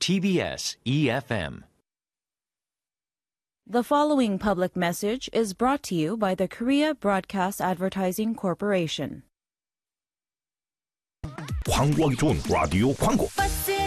TBS EFM. The following public message is brought to you by the Korea Broadcast Advertising Corporation. 광고하기 좋은 라디오 광고.